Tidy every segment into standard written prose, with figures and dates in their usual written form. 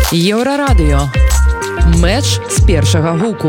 Еўрарадыё. Мэч з першага гуку.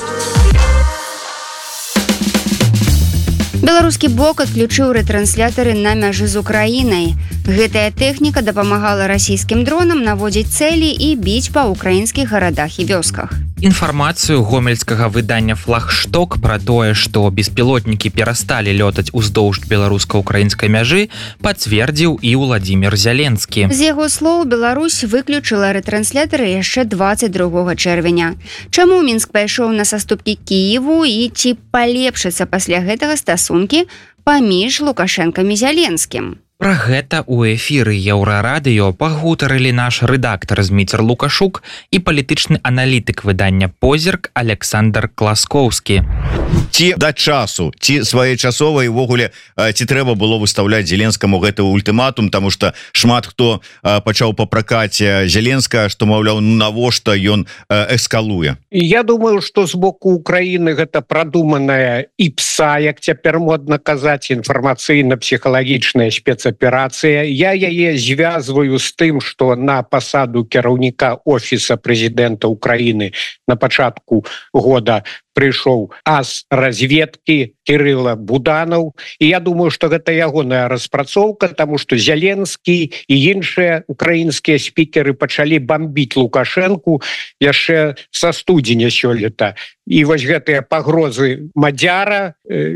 Беларускі бок адключыў рэтрансляторы на мяжы з Украінай. Гэтая тэхніка дапамагала расійскім дронам наводзіць цэлі і біць па ўкраінскіх гарадах і вёсках. Інфармацыю гомельскага выдання «Флагшток» пра тое, што беспілотнікі перасталі лётаць уздоўж беларуска-украінскай мяжы, пацвердзіў і Владзімір Зяленскі. З яго слоў, Беларусь выключыла рэтрансляторы яшчэ 22 чэрвеня. Чаму Мінск пайшоў на саступкі Кіеву і ці палепшыцца пасля гэтага стасункі паміж Лукашэнкам і Зяленскім? Пра гэта ў эфіры Еўрарадыё пагутарылі наш рэдактар Зміцер Лукашук і палітычны аналітык выдання «Позірк» Александр Класкоўскі. Ці да часу, ці своечасова і ўвогуле ці трэба было выстаўляць Зеленскаму гэты ультыматум, таму што шмат хто пачаў папракаць Зеленскага, што, маўляў, навошта ён эскалуе. Я думаю, што з боку Украіны гэта прадуманая іпса, як цяпер модна казаць, інфармацыйна-псіхалагічная спецаперацыя. Я яе звязваю з тым, што на пасаду кіраўніка офіса прэзідэнта Украіны на пачатку года прыйшоў ас разведкі Кірыла Буданаў, і я думаю, што гэта ягоная распрацоўка, таму што Зяленскі і іншыя украінскія спікеры пачалі бамбіць Лукашэнку яшчэ са студзеня сёлета. І вось гэтыя пагрозы Мадзяра,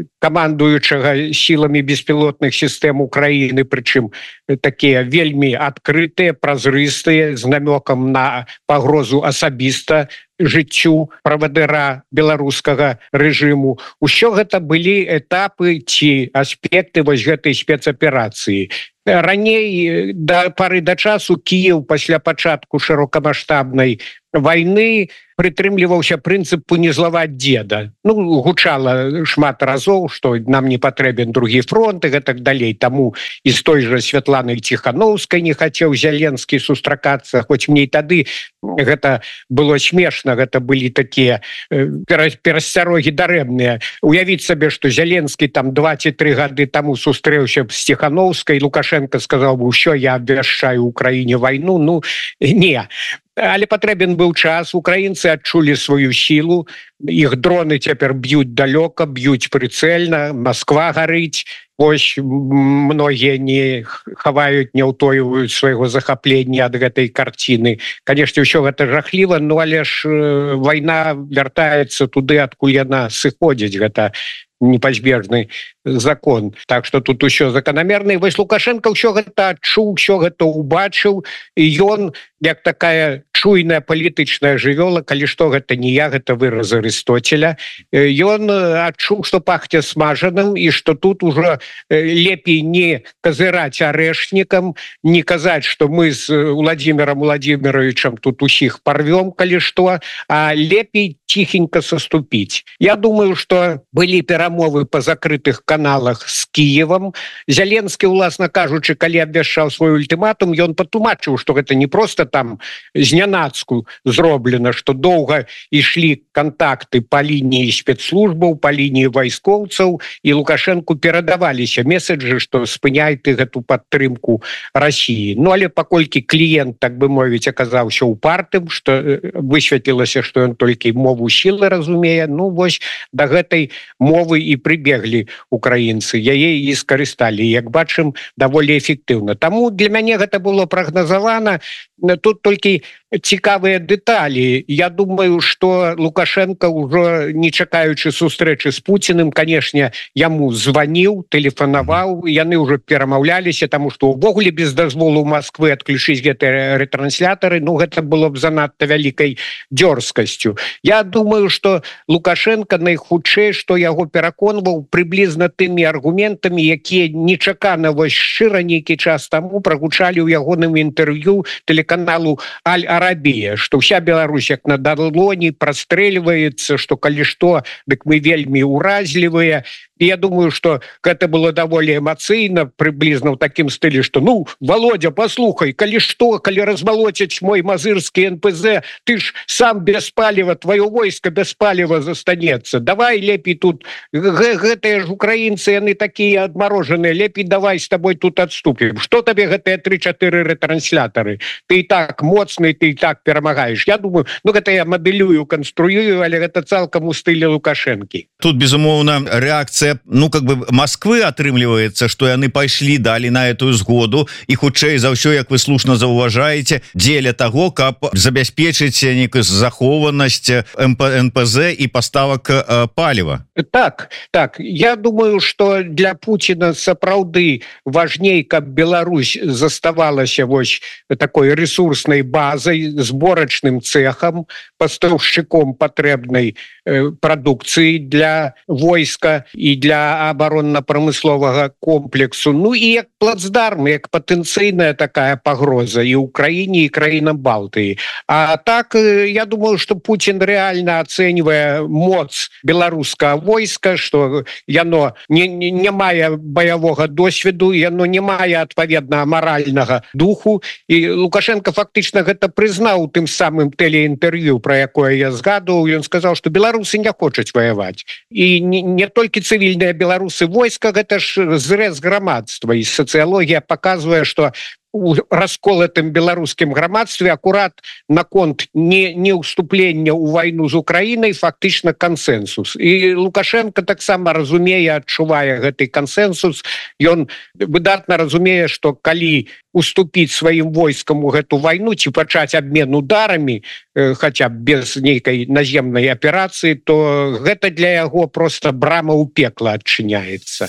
камандуючага сіламі беспілотных сістэм Украіны, прычым такія вельмі адкрытыя, празрыстыя, з намёкам на пагрозу асабіста жыццю правадыра беларускага рэжыму. Усё гэта былі этапы ці аспекты вось гэтай спецаперацыі. Раней, да пары да часу, Кіеў пасля пачатку шырокамаштабнай вайны прытрымліваўся прынцыпу не злаваць дзеда. Гучала шмат разоў, што нам не патрэбен другі фронт і гэтак далей. Таму і з той жа Святланай Ціханаўскай не хацеў Зяленскі сустракацца, хоць мне і тады гэта было смешна, гэта былі такія перасцярогі дарэмныя. Уявіць сабе, што Зяленскі там 2 ці 3 гады таму сустрэўся з Ціханаўскай, Лукашенко сказаў бы: «Усё, я абвяшчаю Украіне вайну». Не. Але патрэбен быў час, украінцы адчулі сваю сілу, іх дроны цяпер б'юць далёка, б'юць прыцэльна, Масква гарыць. Вось многія не хаваюць, не ўтойваюць свайго захаплення ад гэтай карціны. Канешне, ўсё гэта жахліва, але ж вайна вяртаецца туды, адкуль яна сыходзіць. Гэта непазбежны закон. Так што тут усё заканамерна. І вось Лукашенко ўсё гэта адчуў, усё гэта ўбачыў, і ён, як такая чуйная палітычная жывёла, калі што, гэта не я, гэта выраз Арыстоцеля, ён адчуў, што пахне смажаным, і што тут ужо лепей не казыраць арэшнікам, не казаць, што мы з Владзімірам Владзіміровичам тут усіх парвём, калі што, а лепей ціхенька саступіць. Я думаю, што былі перамовы па закрытых каналах з Кіевам. Зяленскі, уласна кажучы, калі абвяшчаў свой ультыматум, ён патлумачыў, што гэта не проста там знянацку зроблена, што доўга ішлі кантакты па лініі спецслужбаў, па лініі вайскоўцаў, і Лукашэнку перадаваліся месаджы, што спыняй ты гэту падтрымку Расіі. Але паколькі кліент, так бы мовіць, аказаўся упартым, што высветлілася, што ён толькі мову сілы разумее, вось да гэтай мовы і прыбеглі украінцы, яе і скарысталі, як бачым, даволі эфектыўна. Таму для мяне гэта было прагназавана. Тут толькі цікавыя дэталі. Я думаю, што Лукашенко ўжо, не чакаючы сустрэчы з Пуціным, канешне, яму званіў, тэлефанаваў, яны ўжо перамаўляліся, таму што ўвогуле без дазволу Масквы адключыць гэтыя рэтрансляторы, гэта было б занадта вялікай дзёрзкасцю. Я думаю, што Лукашенко найхутчэй, што яго пераконваў прыблізна тымі аргументамі, якія нечакана вось шчыра нейкі час таму прагучалі ў ягоным інтэрв'ю тэлеканалу Аль-Арабія, што ўся Беларусь як на далоні прастрэльваецца, што калі што, дык мы вельмі ўразлівыя. І я думаю, што гэта было даволі эмацыйна, прыблізна ў такім стылі, што Володя, паслухай, калі што, калі размалоцяць мой мазырскі НПЗ, ты ж сам без паліва, твоё войска без паліва застанецца. Давай лепей тут, гэтыя ж украінцы, яны такія адмарожаныя, лепей давай з табой тут адступім. Што табе гэтыя 3-4 рэтранслятары? Ты і так моцны, ты ты і так перамагаеш. Я думаю, гэта я мадэлюю, канструюю, але гэта цалкам у стылі Лукашэнкі. Тут безумоўна рэакцыя Москвы атрымліваецца, што яны пайшлі далі на эту згоду і хутчэй за ўсё, як вы слушна заўважаеце, дзеля таго, каб забяспечыць нейкую захованасць НПЗ і паставак паліва. Так, я думаю, что для Путина сапраўды важней, каб Беларусь заставалася вось такой ресурснай базой, зборачным цехам, пастаўшчыком патрэбнай прадукцыі для войска і для абаронна-прамысловага комплексу. Ну і як плацдарм, як патэнцыйная такая пагроза і Украіне, і краінам Балтыі. А так, я думаю, что Путин реально оценивая моц беларускага войска, что яно не мае баявога досведу, яно не мае адпаведна маральнага духу, і Лукашенко фактычна гэта прызнаў тым самым тэлеінтэрв'ю, про якое я згадываў. Ён сказаў, что беларусы не хочуць ваяваць. І не толькі цывільныя беларусы войска, гэта ж зрэз грамадства. І сацыялогія показывае, что у расколатым беларускім грамадстве акурат наконт не ўступлення ў вайну з Украінай фактычна кансенсус. І Лукашенко таксама разумее, адчувае гэты кансенсус. Ён выдатна разумее, што калі уступіць сваім войскам у гэту вайну ці пачаць абмен ударамі, хаця б без нейкай наземнай аперацыі, то гэта для яго просто брама ў пекла адчыняецца.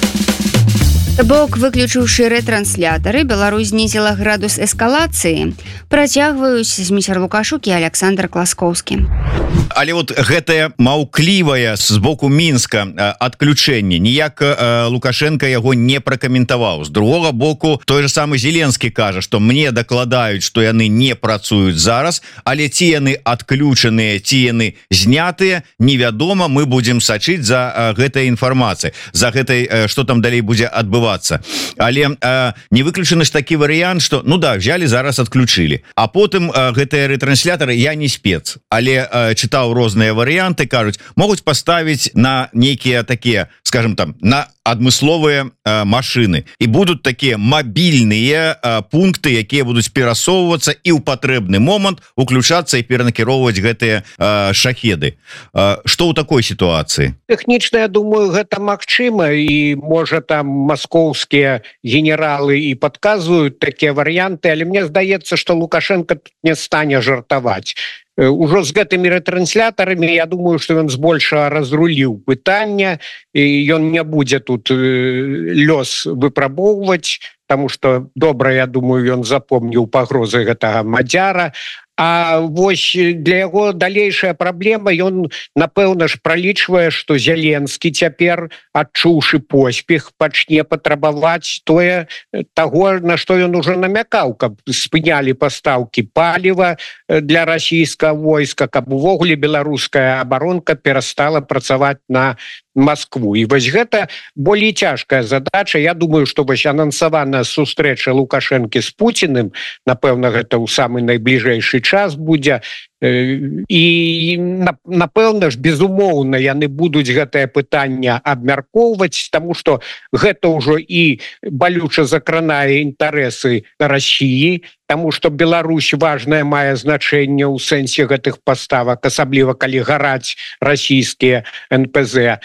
Бок, выключыўшы рэтрансляторы, Беларусь знізіла градус эскалацыі. Працягваюць Зміцер Лукашук і Александр Класкоўскі. Але вот гэтае маўклівае з боку Мінска адключэнне, ніяк Лукашенко яго не пракаментаваў. З другога боку, той же самы Зеленскі кажа, што мне дакладаюць, што яны не працуюць зараз, але ці яны адключаныя, ці яны знятыя, невядома, мы будзем сачыць за гэтай інфармацыяй, за гэтай, што там далей будзе адбывацца. Але не выключаны ж такі варыянт, што взяли зараз адключылі, а потым гэтыя рэтрансляторы, я не спец, але чытаў розныя варыянты, кажуць, могуць паставіць на нейкія такія, скажем там, на адмысловыя машины, і будуць такія мабільныя пункты, якія будуць перасоўвацца і ў патрэбны момант уключацца і перанакіроўваць гэтыя шахеды. Што ў такой сітуацыі? Тэхнічна, я думаю, гэта магчыма, і можа там маскоўскія генералы і падказваюць такія варыянты, але мне здаецца, што Лукашенко тут не стане жартаваць. Ужо з гэтымі рэтрансляторамі, я думаю, што ён збольшага разруліў пытання, і ён не будзе тут лёс выпрабоўваць, таму што добра, я думаю, ён запомніў пагрозы гэтага мадзяра. А вось для яго далейшая праблема, ён, напэўна ж, пралічвае, што Зеленскі цяпер, адчуўшы поспех, пачне патрабаваць таго, на што ён ужо намякаў, каб спынялі пастаўкі паліва для расійскага войска, каб увогуле беларуская абаронка перастала працаваць на Москву. І вось гэта болей цяжкая задача. Я думаю, што вось анансаваная сустрэча Лукашэнкі з Пуціным, напэўна, гэта ў самы найбліжэйшы час будзе, і напэўна ж, безумоўна, яны будуць гэтае пытанне абмяркоўваць, таму што гэта ўжо і балюча закранае інтарэсы Расіі, таму што Беларусь важнае мае значэнне ў сэнсе гэтых паставак, асабліва калі гараць расійскія НПЗ.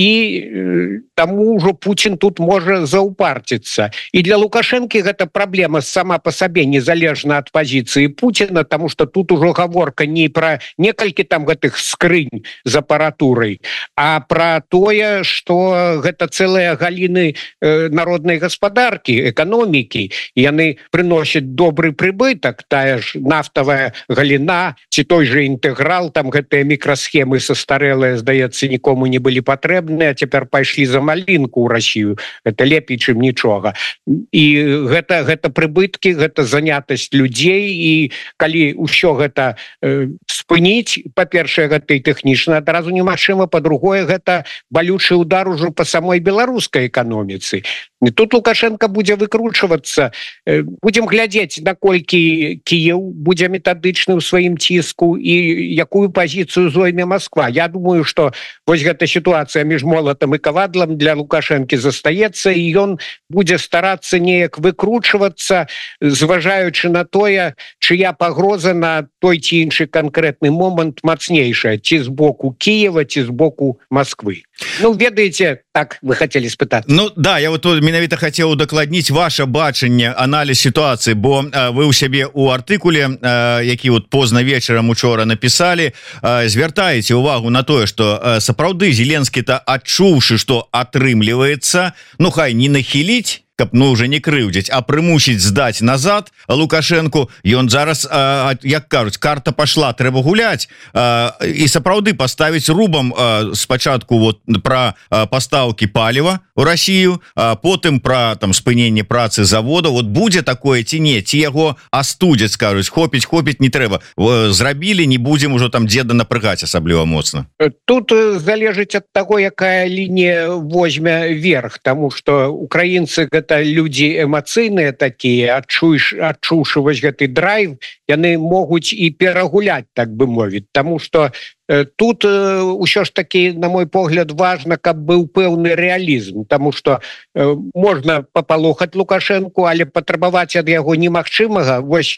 І таму ўжо Путін тут можа заўпарціцца. І для Лукашэнкі гэта праблема сама па сабе, незалежна ад пазіцыі Пуціна, таму што тут ужо гаворка не пра некалькі там гэтых скрынь з апаратурай, а пра тое, што гэта цэлыя галіны народнай гаспадаркі, эканомікі. Яны прыносяць добры прыбытак, тая ж нафтавая галіна, ці той же інтэграл, там гэтыя мікрасхемы састарэлыя, здаецца, нікому не былі патрэбны, а цяпер пайшлі за малінку ў Расію. Гэта лепей, чым нічога. І гэта прыбыткі, гэта занятасць людзей, і калі ўсё гэта спыніць, па-першае, гэта і тэхнічна адразу немагчыма, па-другое, гэта балючы удар ужо па самой беларускай эканоміцы. І тут Лукашенко будзе выкручвацца. Будзем глядзець, наколькі Кіеў будзе метадычны ў сваім ціску і якую пазіцыю зойме Москва. Я думаю, што вось гэта сітуацыя між молатам і кавадлам для Лукашэнкі застаецца, і ён будзе старацца неяк выкручвацца, зважаючы на тое, чыя пагроза на той ці іншы канкрэтны момант мацнейшая, ці з боку Кіева, ці з боку Москвы. Ну, ведаеце, так вы хотели спытаць. Ну да, я вот менавіта хацеў удакладніць ваше бачанне, аналіз сітуацыі, бо вы ў сябе ў артыкуле, які вот позна вечарам учора напісалі, звяртаеце увагу на тое, што сапраўды Зеленскі-то адчуўшы, што атрымліваецца, ну хай не нахіліць, каб ну уже не крыўдзіць, а прымусіць здаць назад Лукашенку, ён зараз, як кажуць, карта пашла, трэба гуляць, і сапраўды паставіць рубам спачатку вот пра пастаўкі паліва ў Расію, потым пра там спыненне працы завода. Вот будзе такое ці не, ці яго астудзяць, скажуць, хопіць, не трэба, зрабілі, не будзем ужо там дзеда напрыгаць асабліва моцна. Тут залежыць ад таго, якая лінія возьме верх, таму што украінцы гэта людзі эмацыйныя такія, адчуўшы вось гэты драйв, яны могуць і перагуляць, так бы мовіць, таму што тут ўсё ж таки, на мой погляд, важна, каб быў пэўны рэалізм, таму што можна папалохаць Лукашенку, але патрабаваць ад яго немагчымага. Вось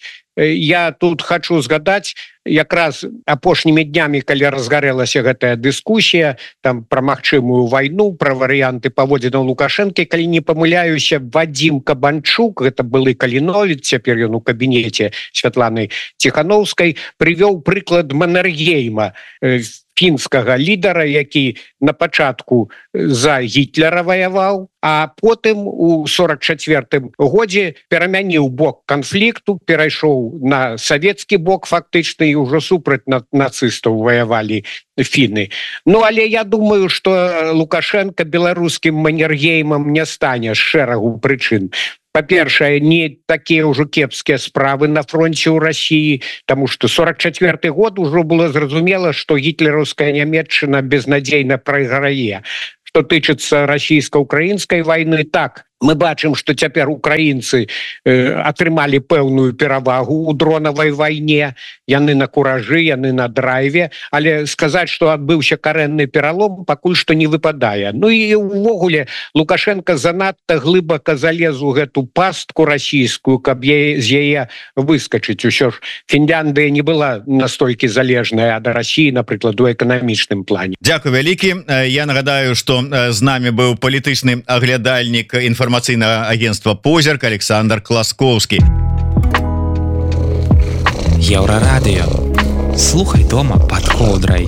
я тут хочу згадаць, якраз апошнімі днямі, калі разгарэлася гэтая дыскусія там пра магчымую вайну, пра варыянты паводзінаў Лукашэнкі, калі не памыляюся, Вадзім Кабанчук, гэта былы Каліновіц, цяпер ён у кабінеце Святланы Ціхановскай, прывёў прыклад Маннергейма, фінскага лідара, які на пачатку за Гітлера ваяваў, а потым у 44-м годзе перамяніў бок канфлікту, перайшоў на савецкі бок фактычна, і ўжо супраць нацыстаў ваявалі фіны. Ну, але я думаю, што Лукашенко беларускім Маннергеймам не стане з шэрагу прычын. Па-першае, не такія ўжо кепскія справы на фронте ў Расіі, таму што 44-й год ужо было зразумела, што гітлераўская Нямецчына безнадзейна прайграе. Што тычыцца расійска-украінскай вайны, так, мы бачым, што цяпер украінцы атрымалі пэўную перавагу ў дронавай вайне, яны на куражы, яны на драйве, але сказаць, што адбыўся карэнны пералом, пакуль што не выпадае. Ну і ўвогуле Лукашенко занадта глыбака залез у гэту пастку расійскую, каб з яе выскачыць. Усё ж Фінляндыя не была настолькі залежная ад Расіі, напрыклад, у эканамічным плане. Дзякуй вялікі. Я нагадаю, што з намі быў палітычны аглядальнік информационного агентства «Позерк» Александр Класкоўскі. Еўрарадыё. Слухай дома пад коўдрай.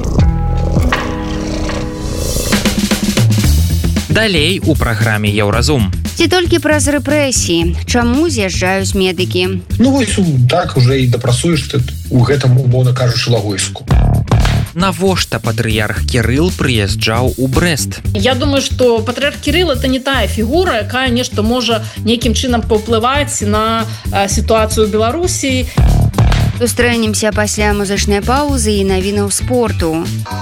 Далей у праграме Еўразум. Ці толькі праз рэпрэсіі? Чаму з'язджаюць медыкі? Ну вось так уже і дапрацуеш ты у гэтым, умоўна кажучы, лагойску. Навошта патрыярх Кірыл прыязджаў у Брэст? Я думаю, што патрыярх Кірыл это не тая фігура, якая нешта можа нейкім чынам паўплываць на сітуацыю ў Беларусі. Сустрэнемся пасля музычнай паўзы і навінаў спорту.